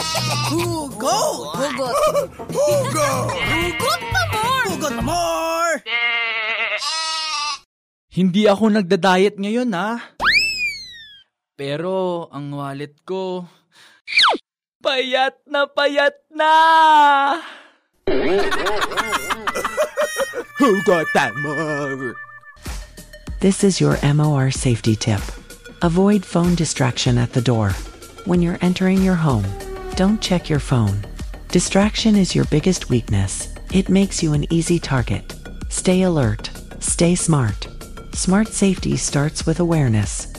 Hugot! Hugot! Hugot! Hugot pa more! Hugot pa more! Hindi ako nagda-diet ngayon Pero ang wallet ko, payat na payat na! Hugot pa more! This is your MOR safety tip. Avoid phone distraction at the door. When you're entering your home, don't check your phone. Distraction is your biggest weakness. It makes you an easy target. Stay alert. Stay smart. Smart safety starts with awareness.